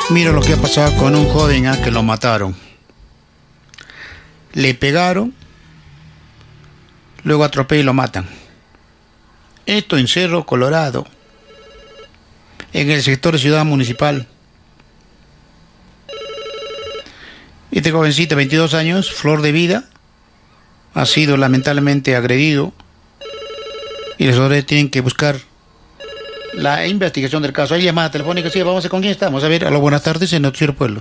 Mira lo que ha pasado con un joven que lo mataron. Le pegaron, luego atropellan y lo matan. Esto en Cerro Colorado, en el sector de Ciudad Municipal. Este jovencito, 22 años, flor de vida, ha sido lamentablemente agredido y las autoridades tienen que buscar la investigación del caso. Hay llamada telefónica, sí, vamos a ver con quién estamos. A ver, aló, buenas tardes, en Noticiero Pueblo.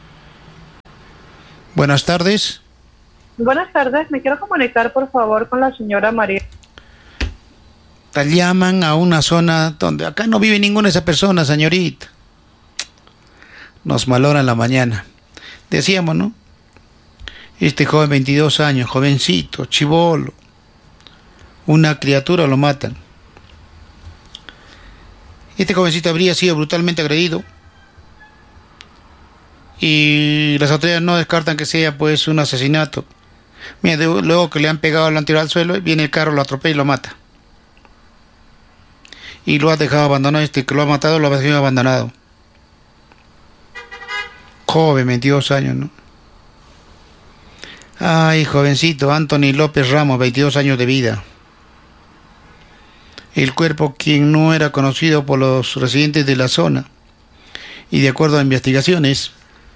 Buenas tardes. Buenas tardes, me quiero comunicar por favor con la señora María. Llaman a una zona donde acá no vive ninguna de esas personas, señorita. Nos maloran la mañana. Decíamos, ¿no? Este joven, 22 años, jovencito, chibolo, una criatura, lo matan. Este jovencito habría sido brutalmente agredido y las autoridades no descartan que sea pues un asesinato. Mira, luego que le han pegado al anterior al suelo, viene el carro, lo atropella y lo mata. Y lo ha dejado abandonado, que lo ha matado lo ha dejado abandonado. Joven, 22 años, ¿no? Ay, jovencito, Anthony López Ramos, 22 años de vida. El cuerpo, quien no era conocido por los residentes de la zona. Y de acuerdo a investigaciones,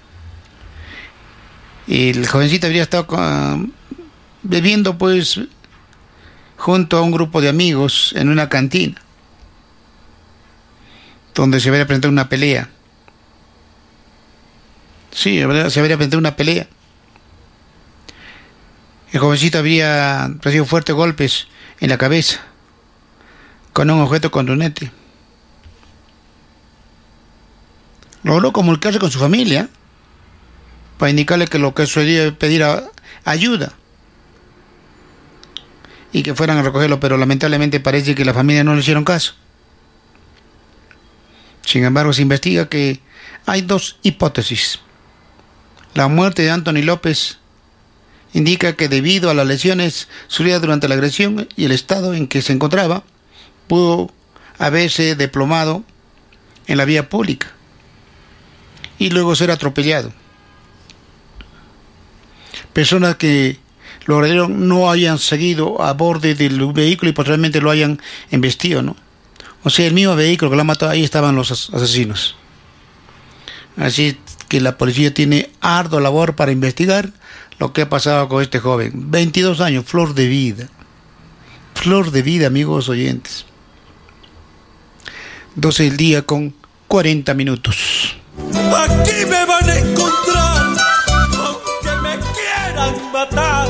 el jovencito habría estado bebiendo, pues, junto a un grupo de amigos en una cantina, donde se habría presentado una pelea. Sí, se habría presentado una pelea. El jovencito habría recibido fuertes golpes en la cabeza con un objeto contundente. Logró comunicarse con su familia para indicarle que lo que sucedió es pedir ayuda y que fueran a recogerlo, pero lamentablemente parece que la familia no le hicieron caso. Sin embargo, se investiga que hay dos hipótesis. La muerte de Anthony López indica que debido a las lesiones sufridas durante la agresión y el estado en que se encontraba, pudo haberse desplomado en la vía pública y luego ser atropellado. Personas que lo agredieron no hayan seguido a borde del vehículo y posteriormente lo hayan embestido, ¿no? O sea, el mismo vehículo que lo ha matado, ahí estaban los asesinos. Así que la policía tiene ardua labor para investigar lo que ha pasado con este joven. 22 años, flor de vida. Flor de vida, amigos oyentes. 12 del día con 40 minutos. Aquí me van a encontrar, aunque me quieran matar.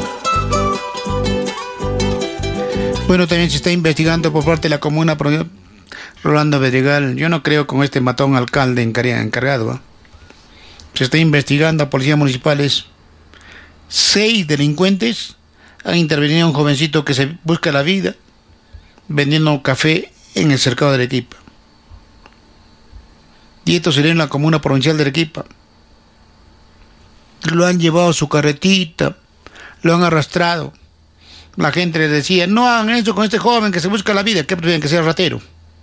Bueno, también se está investigando por parte de la comuna Rolando Bedregal. Yo no creo con este matón alcalde encargado, ¿eh? Se está investigando a policías municipales. 6 delincuentes han intervenido a un jovencito que se busca la vida vendiendo café en el cercado de Arequipa. Y esto sería en la comuna provincial de Arequipa. Lo han llevado a su carretita, lo han arrastrado. La gente les decía, no hagan eso con este joven que se busca la vida, que prefieren que sea ratero.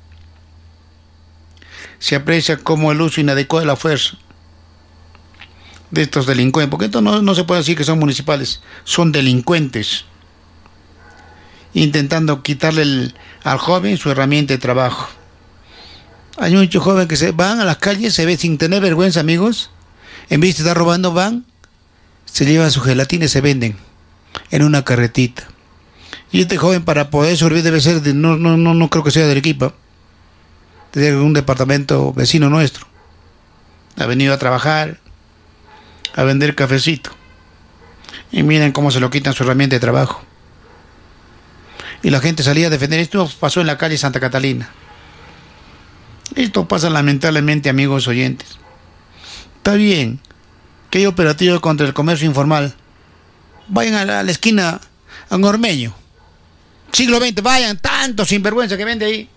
Se aprecia como el uso inadecuado de la fuerza de estos delincuentes, porque esto no se puede decir que son municipales, son delincuentes, intentando quitarle al joven su herramienta de trabajo. Hay muchos jóvenes que se van a las calles, se ve sin tener vergüenza, amigos, en vez de estar robando, van, se llevan su gelatina y se venden en una carretita. Y este joven, para poder sobrevivir, debe ser no creo que sea de Arequipa, de un departamento vecino nuestro. Ha venido a trabajar, a vender cafecito. Y miren cómo se lo quitan su herramienta de trabajo. Y la gente salía a defender. Esto pasó en la calle Santa Catalina. Esto pasa lamentablemente, amigos oyentes. Está bien que hay operativos contra el comercio informal. Vayan a la esquina, a un Ormeño. Siglo XX, vayan, tanto sinvergüenza que vende ahí.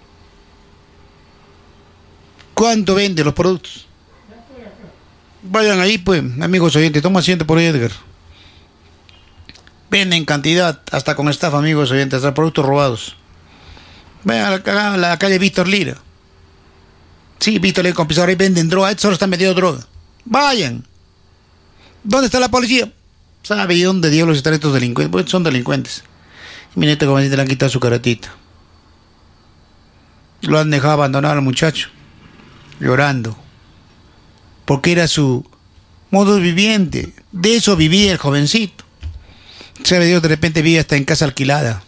¿Cuánto vende los productos? Vayan ahí, pues, amigos oyentes, toma asiento por ahí, Edgar. Venden cantidad, hasta con estafa, amigos oyentes, hasta productos robados. Vayan a la calle Víctor Lira. Sí, vístole con pisador y venden droga. Estos solo están metiendo droga. Vayan. ¿Dónde está la policía? ¿Sabe dónde diablos están estos delincuentes? Pues son delincuentes. Y mi neta, como le han quitado su caratita. Lo han dejado abandonado al muchacho. Llorando. Porque era su modo viviente. De eso vivía el jovencito. Sabe Dios, de repente vivía hasta en casa alquilada.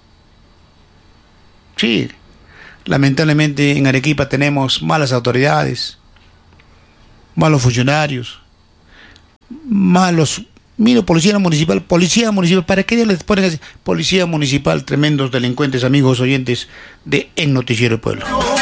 Sí. Lamentablemente en Arequipa tenemos malas autoridades, malos funcionarios, malos... Mira, policía municipal, ¿para qué les ponen así? Policía municipal, tremendos delincuentes, amigos oyentes de El Noticiero del Pueblo.